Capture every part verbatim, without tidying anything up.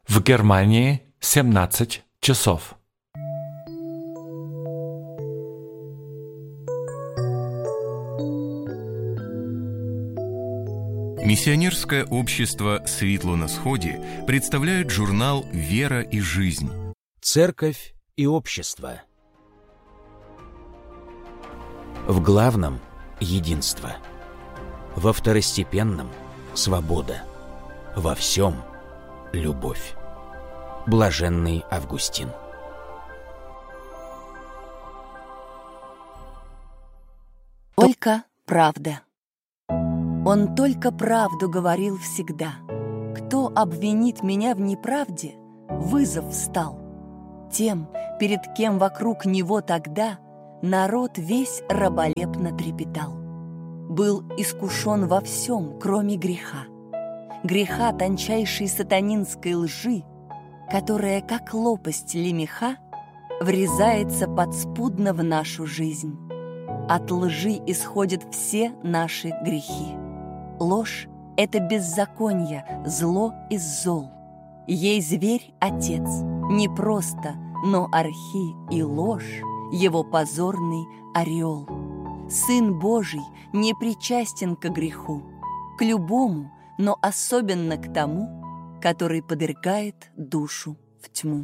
В Германии семнадцать часов. Миссионерское общество «Светло на сходе» представляет журнал «Вера и жизнь». Церковь и общество. В главном – единство. Во второстепенном – свобода. Во всем – любовь. Блаженный Августин. Только правда. Он только правду говорил всегда. Кто обвинит меня в неправде, вызов встал. Тем, перед кем вокруг него тогда народ весь раболепно трепетал. Был искушен во всем, кроме греха. Греха тончайшей сатанинской лжи, которая, как лопасть лемеха, врезается подспудно в нашу жизнь. От лжи исходят все наши грехи. Ложь — это беззаконие, зло из зол. Ей зверь — отец, не просто, но архи и ложь — его позорный ореол. Сын Божий не причастен к греху, к любому, но особенно к тому, который подвергает душу в тьму.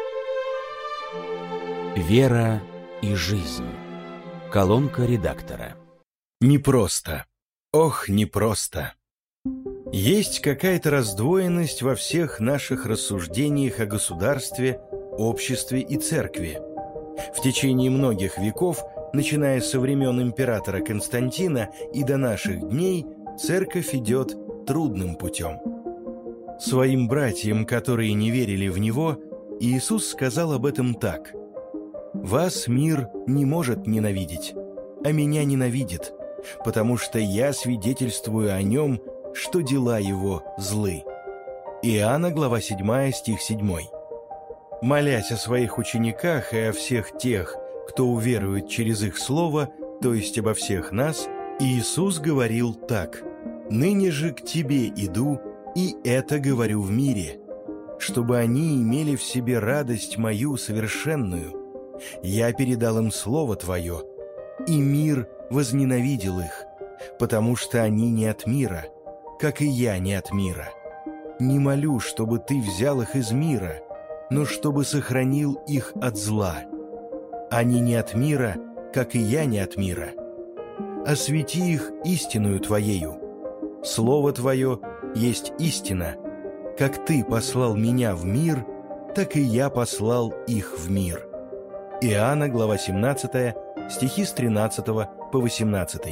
Вера и жизнь. Колонка редактора. Непросто. Ох, непросто. Есть какая-то раздвоенность во всех наших рассуждениях о государстве, обществе и церкви. В течение многих веков, начиная со времен императора Константина и до наших дней, церковь идет трудным путем. Своим братьям, которые не верили в Него, Иисус сказал об этом так: «Вас мир не может ненавидеть, а меня ненавидит, потому что я свидетельствую о нем, что дела его злы». Иоанна, глава седьмая, стих седьмой. Молясь о своих учениках и о всех тех, кто уверует через их слово, то есть обо всех нас, Иисус говорил так: «Ныне же к тебе иду, и это говорю в мире, чтобы они имели в себе радость мою совершенную. Я передал им слово твое, и мир возненавидел их, потому что они не от мира, как и я не от мира. Не молю, чтобы ты взял их из мира, но чтобы сохранил их от зла. Они не от мира, как и я не от мира. Освети их истиною твоею. Слово твое есть истина. Как ты послал меня в мир, так и я послал их в мир». Иоанна, глава семнадцатая, стихи с тринадцатого по восемнадцатый.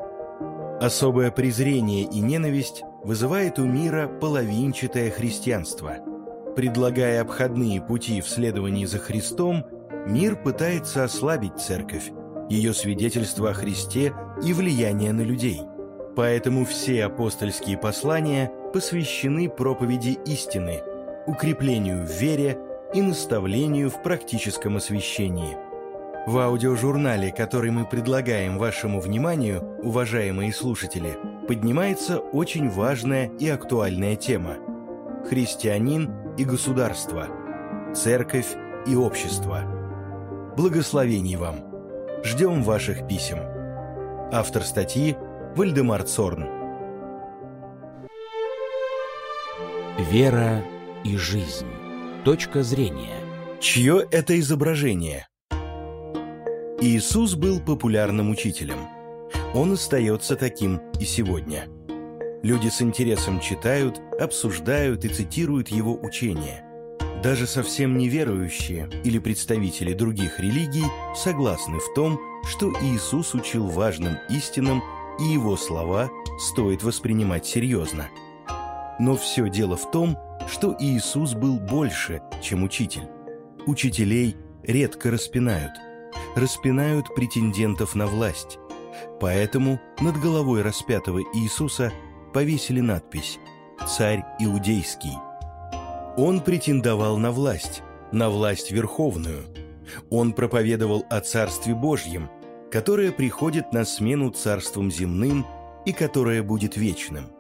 Особое презрение и ненависть вызывает у мира половинчатое христианство. Предлагая обходные пути в следовании за Христом, мир пытается ослабить церковь, ее свидетельство о Христе и влияние на людей. Поэтому все апостольские послания посвящены проповеди истины, укреплению в вере и наставлению в практическом освящении. В аудиожурнале, который мы предлагаем вашему вниманию, уважаемые слушатели, поднимается очень важная и актуальная тема – христианин и государство, церковь и общество. Благословений вам! Ждем ваших писем. Автор статьи – Вальдемар Цорн. Вера и жизнь. Точка зрения. Чье это изображение? Иисус был популярным учителем. Он остается таким и сегодня. Люди с интересом читают, обсуждают и цитируют его учения. Даже совсем неверующие или представители других религий согласны в том, что Иисус учил важным истинам, и его слова стоит воспринимать серьезно. Но все дело в том, что Иисус был больше, чем учитель. Учителей редко распинают. Распинают претендентов на власть. Поэтому над головой распятого Иисуса повесили надпись «Царь Иудейский». Он претендовал на власть, на власть верховную. Он проповедовал о Царстве Божьем, которое приходит на смену царствам земным и которое будет вечным.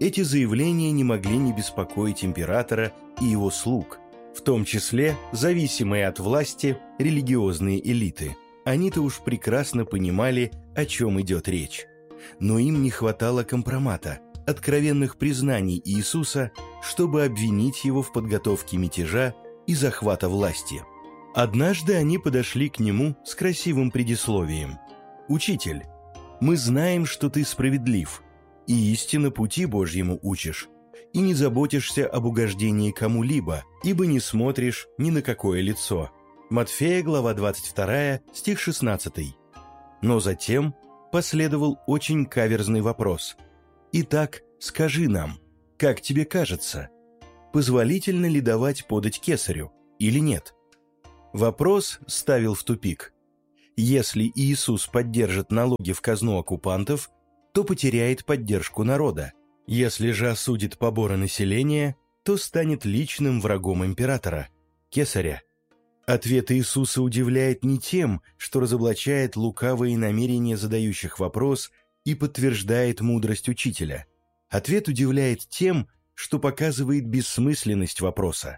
эти заявления не могли не беспокоить императора и его слуг, в том числе зависимые от власти религиозные элиты. Они-то уж прекрасно понимали, о чем идет речь. Но им не хватало компромата, откровенных признаний Иисуса, чтобы обвинить его в подготовке мятежа и захвата власти. Однажды они подошли к нему с красивым предисловием. «Учитель, мы знаем, что ты справедлив, и истинно пути Божьему учишь, и не заботишься об угождении кому-либо, ибо не смотришь ни на какое лицо». Матфея, глава двадцать вторая, стих шестнадцатый. Но затем последовал очень каверзный вопрос. «Итак, скажи нам, как тебе кажется, позволительно ли давать подать кесарю или нет?» Вопрос ставил в тупик. Если Иисус поддержит налоги в казну оккупантов, то потеряет поддержку народа. Если же осудит поборы населения, то станет личным врагом императора, кесаря. Ответ Иисуса удивляет не тем, что разоблачает лукавые намерения задающих вопрос и подтверждает мудрость учителя. Ответ удивляет тем, что показывает бессмысленность вопроса.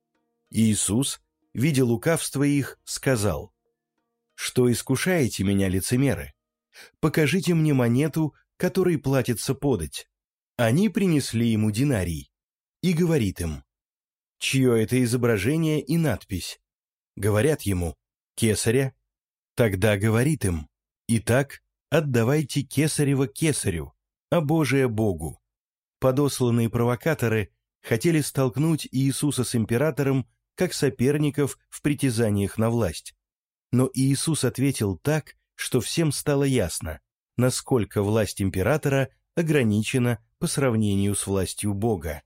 Иисус, видя лукавство их, сказал: «Что искушаете меня, лицемеры? Покажите мне монету, которой платится подать». Они принесли ему динарий, и говорит им: «Чье это изображение и надпись?» Говорят ему: «Кесаря». Тогда говорит им: «Итак, отдавайте кесарево кесарю, а Божие Богу». Подосланные провокаторы хотели столкнуть Иисуса с императором как соперников в притязаниях на власть. Но Иисус ответил так, что всем стало ясно, насколько власть императора ограничена по сравнению с властью Бога.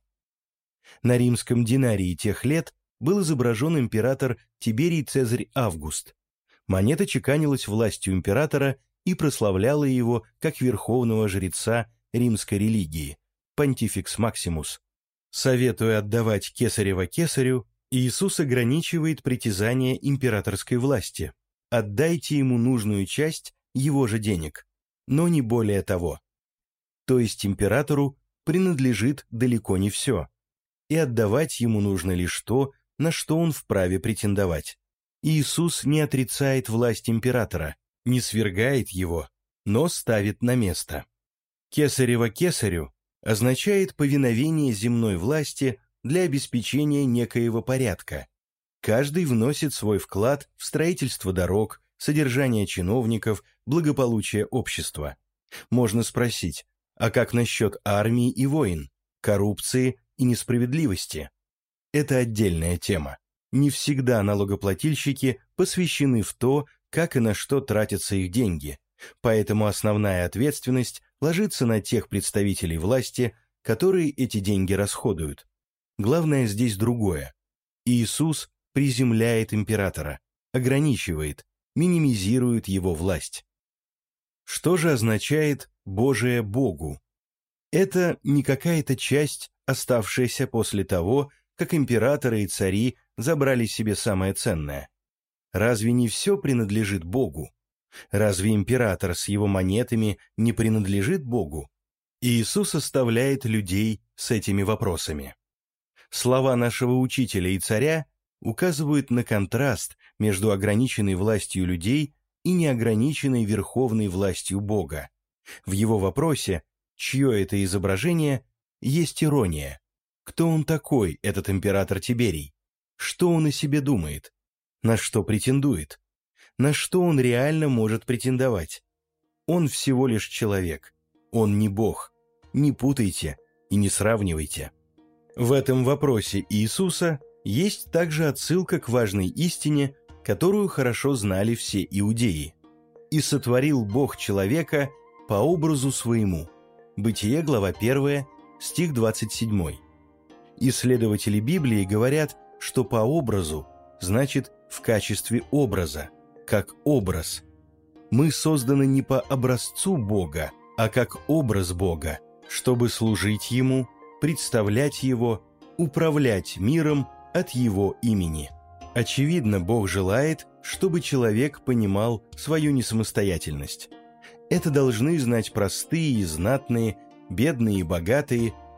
На римском динарии тех лет был изображен император Тиберий Цезарь Август. Монета чеканилась властью императора и прославляла его как верховного жреца римской религии, Понтификс Максимус. Советуя отдавать кесарево кесарю, Иисус ограничивает притязание императорской власти. Отдайте ему нужную часть его же денег, но не более того. То есть императору принадлежит далеко не все, и отдавать ему нужно лишь то, на что он вправе претендовать. Иисус не отрицает власть императора, не свергает его, но ставит на место. Кесарево кесарю означает повиновение земной власти для обеспечения некоего порядка. Каждый вносит свой вклад в строительство дорог, содержание чиновников, благополучие общества. Можно спросить, а как насчет армии и войн, коррупции и несправедливости? Это отдельная тема. Не всегда налогоплательщики посвящены в то, как и на что тратятся их деньги, поэтому основная ответственность ложится на тех представителей власти, которые эти деньги расходуют. Главное здесь другое. Иисус приземляет императора, ограничивает, минимизирует его власть. Что же означает «Божие Богу»? Это не какая-то часть, оставшаяся после того, как императоры и цари забрали себе самое ценное. Разве не все принадлежит Богу? Разве император с его монетами не принадлежит Богу? Иисус оставляет людей с этими вопросами. Слова нашего учителя и царя указывают на контраст между ограниченной властью людей и неограниченной верховной властью Бога. В его вопросе, чье это изображение, есть ирония. Кто он такой, этот император Тиберий? Что он о себе думает? На что претендует? На что он реально может претендовать? Он всего лишь человек. Он не Бог. Не путайте и не сравнивайте. В этом вопросе Иисуса есть также отсылка к важной истине, которую хорошо знали все иудеи. «И сотворил Бог человека по образу своему». Бытие, глава первая, стих двадцать семь. Исследователи Библии говорят, что по образу значит в качестве образа, как образ. Мы созданы не по образцу Бога, а как образ Бога, чтобы служить Ему, представлять Его, управлять миром от Его имени. Очевидно, Бог желает, чтобы человек понимал свою несамостоятельность. Это должны знать простые и знатные, бедные и богатые,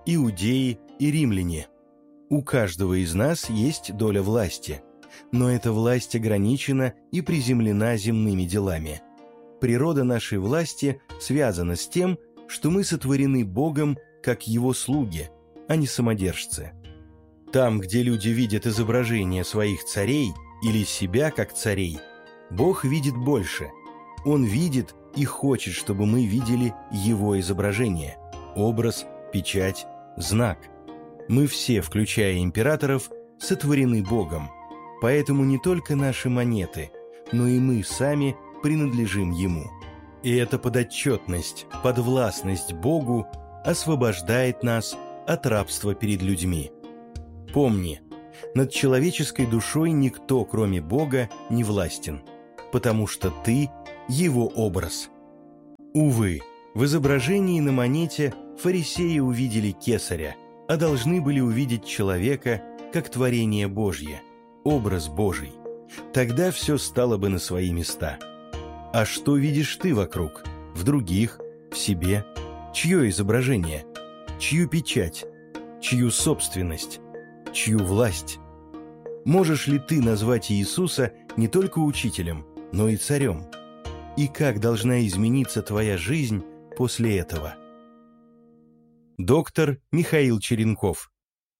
иудеи и римляне. У каждого из нас есть доля власти, но эта власть ограничена и приземлена земными делами. Природа нашей власти связана с тем, что мы сотворены Богом как Его слуги, а не самодержцы. Там, где люди видят изображения своих царей или себя как царей, Бог видит больше. Он видит и хочет, чтобы мы видели Его изображение, образ, печать, знак. Мы все, включая императоров, сотворены Богом, поэтому не только наши монеты, но и мы сами принадлежим Ему. И эта подотчетность, подвластность Богу освобождает нас от рабства перед людьми. Помни, над человеческой душой никто, кроме Бога, не властен, потому что ты – Его образ. Увы, в изображении на монете фарисеи увидели кесаря, а должны были увидеть человека как творение Божье, образ Божий. Тогда все стало бы на свои места. А что видишь ты вокруг, в других, в себе? Чье изображение? Чью печать? Чью собственность? Чью власть? Можешь ли ты назвать Иисуса не только учителем, но и царем? И как должна измениться твоя жизнь после этого? Доктор Михаил Черенков.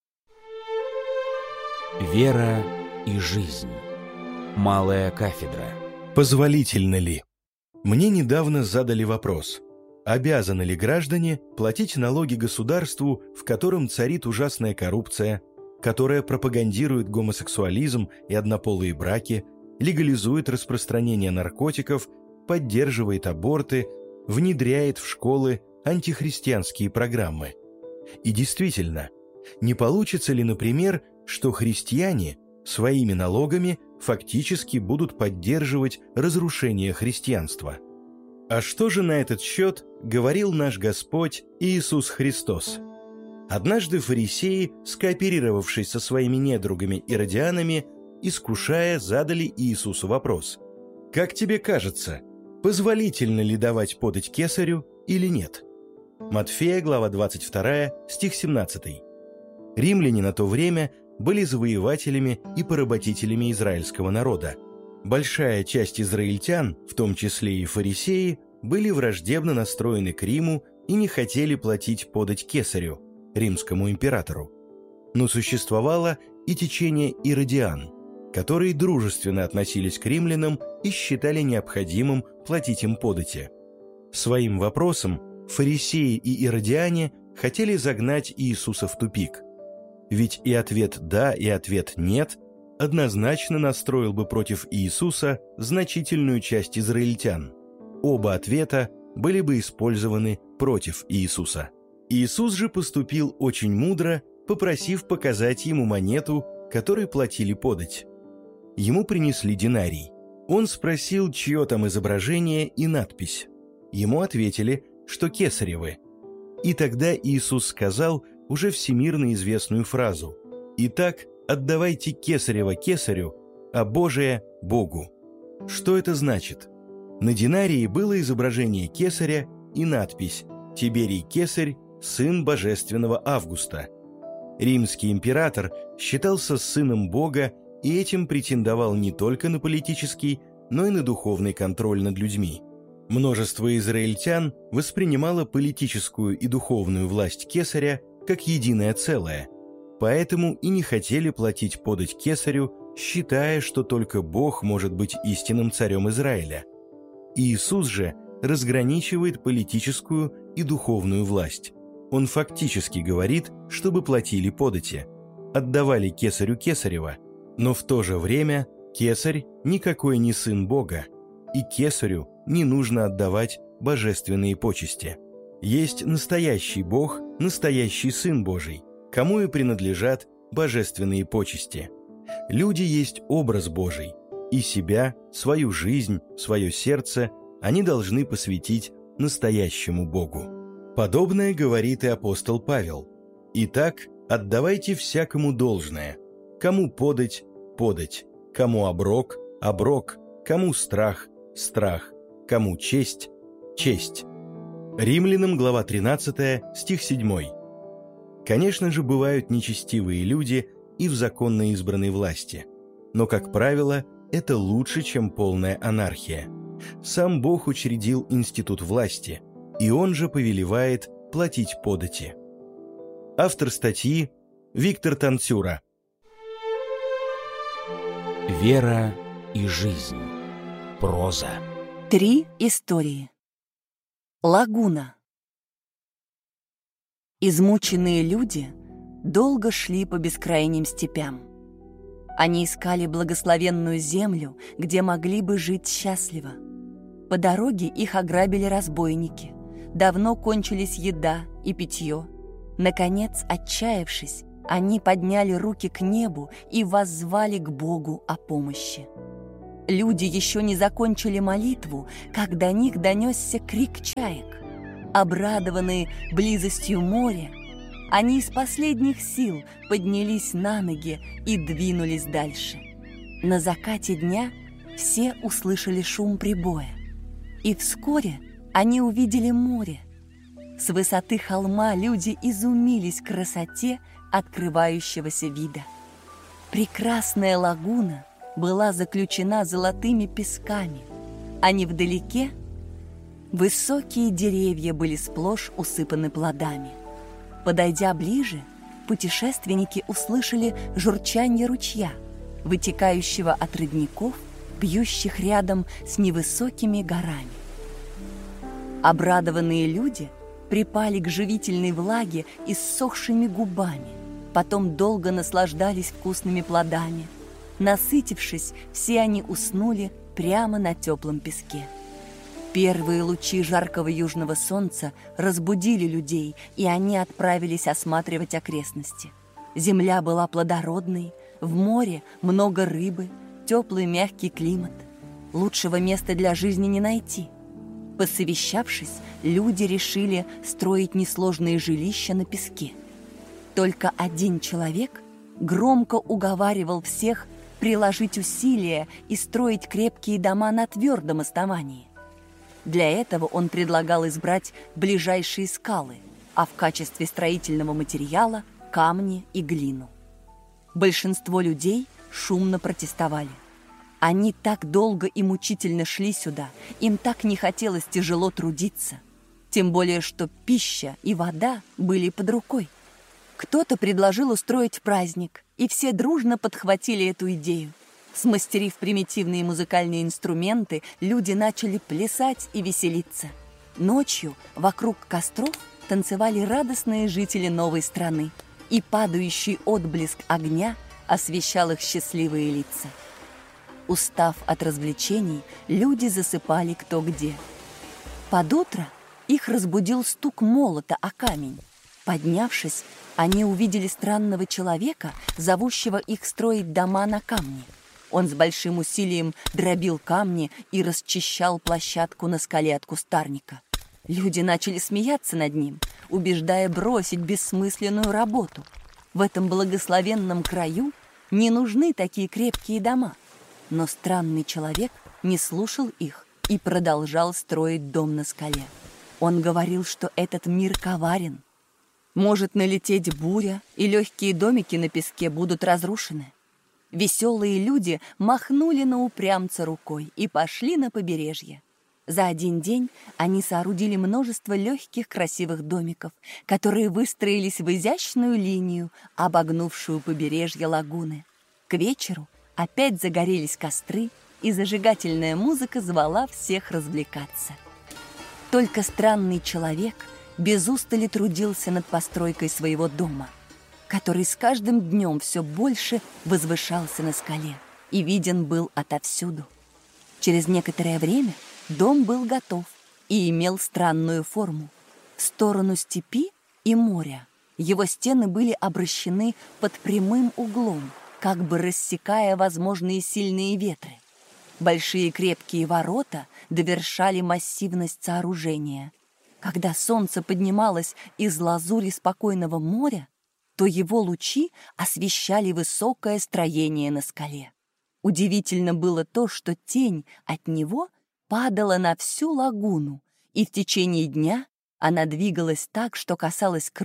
Вера и жизнь. Малая кафедра. Позволительно ли? Мне недавно задали вопрос: обязаны ли граждане платить налоги государству, в котором царит ужасная коррупция, которая пропагандирует гомосексуализм и однополые браки, легализует распространение наркотиков, поддерживает аборты, внедряет в школы антихристианские программы? И действительно, не получится ли, например, что христиане своими налогами фактически будут поддерживать разрушение христианства? А что же на этот счет говорил наш Господь Иисус Христос? Однажды фарисеи, скооперировавшись со своими недругами иродианами, искушая, задали Иисусу вопрос: «Как тебе кажется, позволительно ли давать подать кесарю или нет?» Матфея, глава двадцать два, стих семнадцатый. Римляне на то время были завоевателями и поработителями израильского народа. Большая часть израильтян, в том числе и фарисеи, были враждебно настроены к Риму и не хотели платить подать кесарю, римскому императору. Но существовало и течение иродиан, которые дружественно относились к римлянам и считали необходимым платить им подати. Своим вопросом фарисеи и иродиане хотели загнать Иисуса в тупик. Ведь и ответ «да», и ответ «нет» однозначно настроил бы против Иисуса значительную часть израильтян. Оба ответа были бы использованы против Иисуса. Иисус же поступил очень мудро, попросив показать ему монету, которой платили подать. Ему принесли динарий. Он спросил, чье там изображение и надпись. Ему ответили, что кесаревы. И тогда Иисус сказал уже всемирно известную фразу: «Итак, отдавайте кесарева кесарю, а Божие – Богу». Что это значит? На динарии было изображение кесаря и надпись «Тиберий Кесарь, сын божественного Августа». Римский император считался сыном Бога и этим претендовал не только на политический, но и на духовный контроль над людьми. Множество израильтян воспринимало политическую и духовную власть кесаря как единое целое, поэтому и не хотели платить подать кесарю, считая, что только Бог может быть истинным царем Израиля. Иисус же разграничивает политическую и духовную власть. Он фактически говорит, чтобы платили подати, отдавали кесарю кесарева, но в то же время кесарь никакой не сын Бога, и кесарю не нужно отдавать божественные почести. Есть настоящий Бог, настоящий Сын Божий, кому и принадлежат божественные почести. Люди есть образ Божий, и себя, свою жизнь, свое сердце они должны посвятить настоящему Богу. Подобное говорит и апостол Павел. «Итак, отдавайте всякому должное, кому подать – подать, кому оброк – оброк, кому страх – страх, кому честь – честь». Римлянам, глава тринадцатая, стих седьмой. Конечно же, бывают нечестивые люди и в законно избранной власти, но, как правило, это лучше, чем полная анархия. Сам Бог учредил институт власти, и Он же повелевает платить подати. Автор статьи Виктор Танцюра. Вера и жизнь. Проза. Три истории. Лагуна. Измученные люди долго шли по бескрайним степям. Они искали благословенную землю, где могли бы жить счастливо. По дороге их ограбили разбойники. Давно кончились еда и питье. Наконец, отчаявшись, они подняли руки к небу и воззвали к Богу о помощи. Люди еще не закончили молитву, как до них донесся крик чаек. Обрадованные близостью моря, они из последних сил поднялись на ноги и двинулись дальше. На закате дня все услышали шум прибоя, и вскоре они увидели море. С высоты холма люди изумились красоте открывающегося вида. Прекрасная лагуна была заключена золотыми песками, а невдалеке высокие деревья были сплошь усыпаны плодами. Подойдя ближе, путешественники услышали журчанье ручья, вытекающего от родников, бьющих рядом с невысокими горами. Обрадованные люди припали к живительной влаге иссохшими губами, потом долго наслаждались вкусными плодами. Насытившись, все они уснули прямо на теплом песке. Первые лучи жаркого южного солнца разбудили людей, и они отправились осматривать окрестности. Земля была плодородной, в море много рыбы, теплый мягкий климат. Лучшего места для жизни не найти. Посовещавшись, люди решили строить несложные жилища на песке. Только один человек громко уговаривал всех приложить усилия и строить крепкие дома на твердом основании. Для этого он предлагал избрать ближайшие скалы, а в качестве строительного материала – камни и глину. Большинство людей шумно протестовали. Они так долго и мучительно шли сюда, им так не хотелось тяжело трудиться. Тем более, что пища и вода были под рукой. Кто-то предложил устроить праздник, и все дружно подхватили эту идею. Смастерив примитивные музыкальные инструменты, люди начали плясать и веселиться. Ночью вокруг костров танцевали радостные жители новой страны, и падающий отблеск огня освещал их счастливые лица. Устав от развлечений, люди засыпали кто где. Под утро их разбудил стук молота о камень. Поднявшись, они увидели странного человека, зовущего их строить дома на камне. Он с большим усилием дробил камни и расчищал площадку на скале от кустарника. Люди начали смеяться над ним, убеждая бросить бессмысленную работу. В этом благословенном краю не нужны такие крепкие дома. Но странный человек не слушал их и продолжал строить дом на скале. Он говорил, что этот мир коварен. Может налететь буря, и легкие домики на песке будут разрушены. Веселые люди махнули на упрямца рукой и пошли на побережье. За один день они соорудили множество легких красивых домиков, которые выстроились в изящную линию, обогнувшую побережье лагуны. К вечеру опять загорелись костры, и зажигательная музыка звала всех развлекаться. Только странный человек без устали трудился над постройкой своего дома, который с каждым днем все больше возвышался на скале и виден был отовсюду. Через некоторое время дом был готов и имел странную форму. В сторону степи и моря его стены были обращены под прямым углом, как бы рассекая возможные сильные ветры. Большие крепкие ворота довершали массивность сооружения. Когда солнце поднималось из лазури спокойного моря, то его лучи освещали высокое строение на скале. Удивительно было то, что тень от него падала на всю лагуну, и в течение дня она двигалась так, что касалась крыш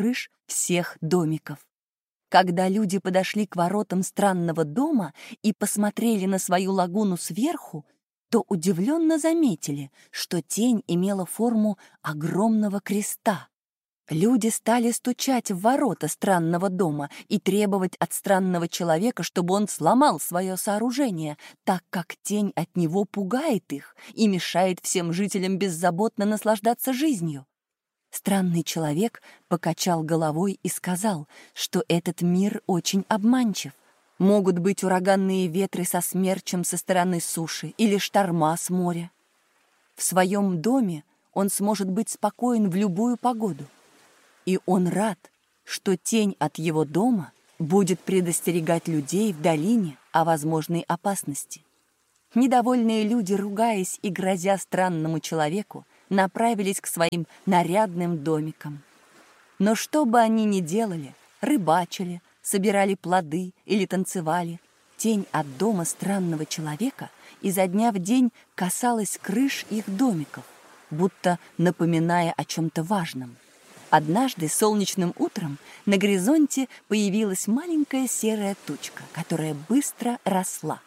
всех домиков. Когда люди подошли к воротам странного дома и посмотрели на свою лагуну сверху, то удивленно заметили, что тень имела форму огромного креста. Люди стали стучать в ворота странного дома и требовать от странного человека, чтобы он сломал свое сооружение, так как тень от него пугает их и мешает всем жителям беззаботно наслаждаться жизнью. Странный человек покачал головой и сказал, что этот мир очень обманчив. Могут быть ураганные ветры со смерчем со стороны суши или шторма с моря. В своем доме он сможет быть спокоен в любую погоду. И он рад, что тень от его дома будет предостерегать людей в долине о возможной опасности. Недовольные люди, ругаясь и грозя странному человеку, направились к своим нарядным домикам. Но что бы они ни делали, рыбачили, собирали плоды или танцевали, тень от дома странного человека изо дня в день касалась крыш их домиков, будто напоминая о чем-то важном. Однажды солнечным утром на горизонте появилась маленькая серая тучка, которая быстро росла.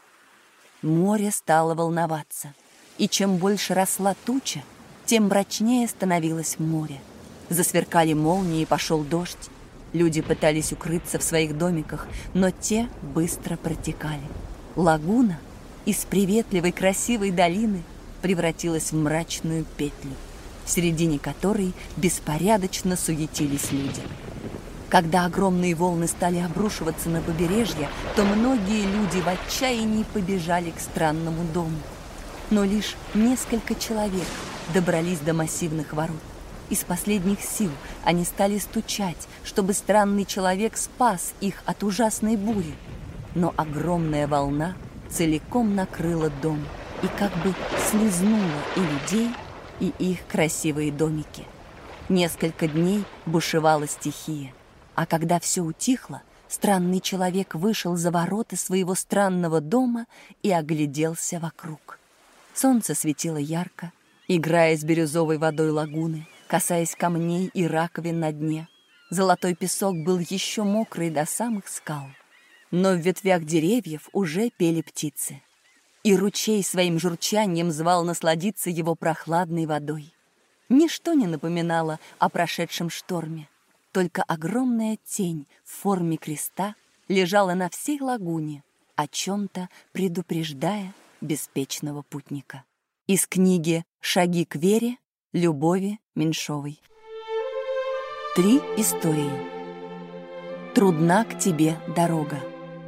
Море стало волноваться, и чем больше росла туча, тем мрачнее становилось море. Засверкали молнии, и пошел дождь. Люди пытались укрыться в своих домиках, но те быстро протекали. Лагуна из приветливой красивой долины превратилась в мрачную петлю, в середине которой беспорядочно суетились люди. Когда огромные волны стали обрушиваться на побережье, то многие люди в отчаянии побежали к странному дому. Но лишь несколько человек добрались до массивных ворот. Из последних сил они стали стучать, чтобы странный человек спас их от ужасной бури. Но огромная волна целиком накрыла дом и как бы слизнула и людей, и их красивые домики. Несколько дней бушевала стихия, а когда все утихло, странный человек вышел за ворота своего странного дома и огляделся вокруг. Солнце светило ярко, играя с бирюзовой водой лагуны, касаясь камней и раковин на дне. Золотой песок был еще мокрый до самых скал. Но в ветвях деревьев уже пели птицы. И ручей своим журчанием звал насладиться его прохладной водой. Ничто не напоминало о прошедшем шторме. Только огромная тень в форме креста лежала на всей лагуне, о чем-то предупреждая беспечного путника. Из книги «Шаги к вере» Любови Меньшовой. Три истории. Трудна к тебе дорога.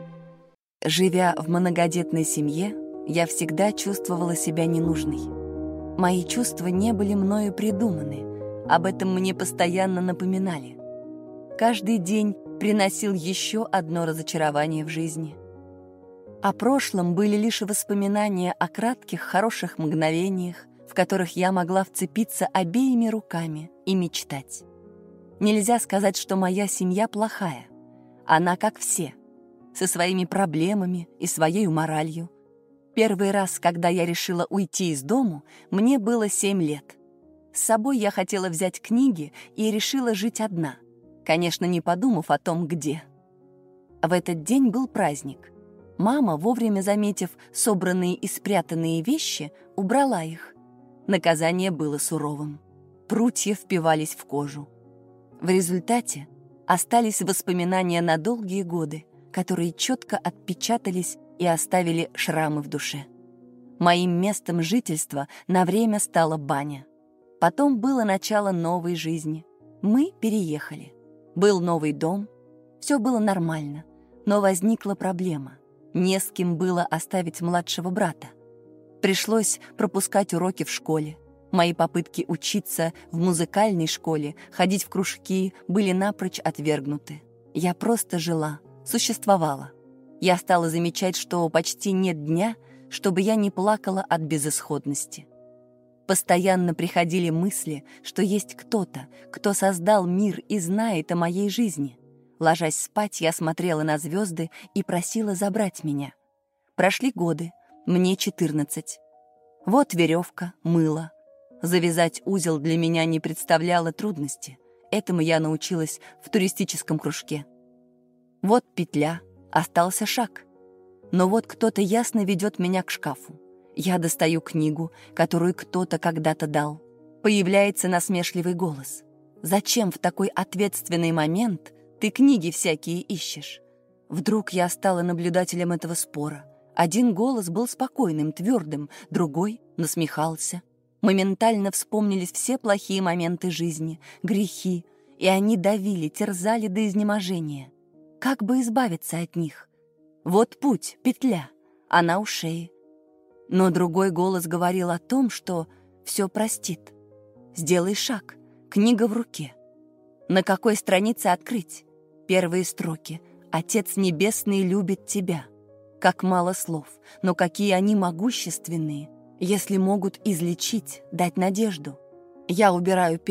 Живя в многодетной семье, я всегда чувствовала себя ненужной. Мои чувства не были мною придуманы, об этом мне постоянно напоминали. Каждый день приносил еще одно разочарование в жизни. О прошлом были лишь воспоминания о кратких хороших мгновениях, в которых я могла вцепиться обеими руками и мечтать. Нельзя сказать, что моя семья плохая. Она как все, со своими проблемами и своей моралью. Первый раз, когда я решила уйти из дому, мне было семь лет. С собой я хотела взять книги и решила жить одна, конечно, не подумав о том, где. В этот день был праздник. Мама, вовремя заметив собранные и спрятанные вещи, убрала их. Наказание было суровым. Прутья впивались в кожу. В результате остались воспоминания на долгие годы, которые четко отпечатались и оставили шрамы в душе. Моим местом жительства на время стала баня. Потом было начало новой жизни. Мы переехали. Был новый дом. Все было нормально. Но возникла проблема. Не с кем было оставить младшего брата. Пришлось пропускать уроки в школе. Мои попытки учиться в музыкальной школе, ходить в кружки были напрочь отвергнуты. Я просто жила, существовала. Я стала замечать, что почти нет дня, чтобы я не плакала от безысходности. Постоянно приходили мысли, что есть кто-то, кто создал мир и знает о моей жизни. Ложась спать, я смотрела на звезды и просила забрать меня. Прошли годы, мне четырнадцать. Вот веревка, мыло. Завязать узел для меня не представляло трудности. Этому я научилась в туристическом кружке. Вот петля, остался шаг. Но вот кто-то ясно ведет меня к шкафу. Я достаю книгу, которую кто-то когда-то дал. Появляется насмешливый голос. «Зачем в такой ответственный момент ты книги всякие ищешь?» Вдруг я стала наблюдателем этого спора. Один голос был спокойным, твердым, другой насмехался. Моментально вспомнились все плохие моменты жизни, грехи, и они давили, терзали до изнеможения. Как бы избавиться от них? Вот путь, петля, она у шеи. Но другой голос говорил о том, что все простит. Сделай шаг, книга в руке. На какой странице открыть? Первые строки. «Отец Небесный любит тебя». Как мало слов, но какие они могущественные, если могут излечить, дать надежду. Я убираю